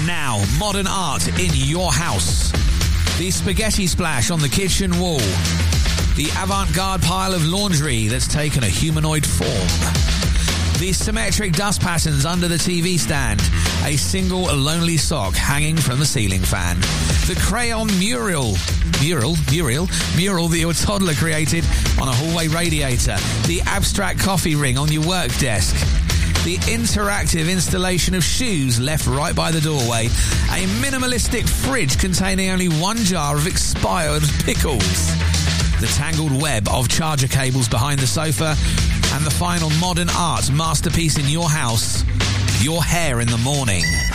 And now, modern art in your house. The spaghetti splash on the kitchen wall. The avant-garde pile of laundry that's taken a humanoid form. The symmetric dust patterns under the TV stand. A single lonely sock hanging from the ceiling fan. The crayon mural that your toddler created on a hallway radiator. The abstract coffee ring on your work desk. The interactive installation of shoes left right by the doorway. A minimalistic fridge containing only one jar of expired pickles. The tangled web of charger cables behind the sofa. And the final modern art masterpiece in your house, your hair in the morning.